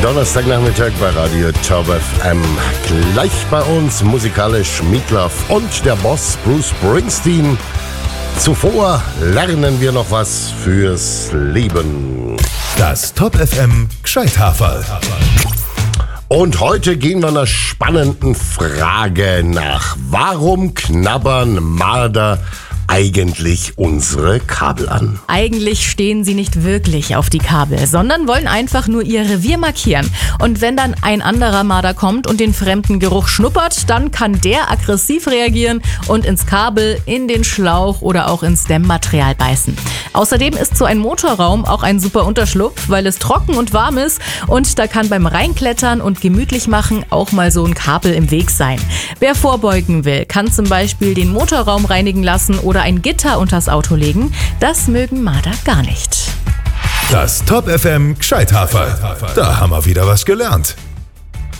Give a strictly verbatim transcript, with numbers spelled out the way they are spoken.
Donnerstagnachmittag bei Radio Top F M. Gleich bei uns musikalisch Meatloaf und der Boss Bruce Springsteen. Zuvor lernen wir noch was fürs Leben. Das Top F M Gescheithaferl. Und heute gehen wir einer spannenden Frage nach. Warum knabbern Marder eigentlich unsere Kabel an? Eigentlich stehen sie nicht wirklich auf die Kabel, sondern wollen einfach nur ihr Revier markieren. Und wenn dann ein anderer Marder kommt und den fremden Geruch schnuppert, dann kann der aggressiv reagieren und ins Kabel, in den Schlauch oder auch ins Dämmmaterial beißen. Außerdem ist so ein Motorraum auch ein super Unterschlupf, weil es trocken und warm ist und da kann beim Reinklettern und gemütlich machen auch mal so ein Kabel im Weg sein. Wer vorbeugen will, kann zum Beispiel den Motorraum reinigen lassen oder ein Gitter unters Auto legen. Das mögen Marder gar nicht. Das Top F M Gescheithaferl. Da haben wir wieder was gelernt.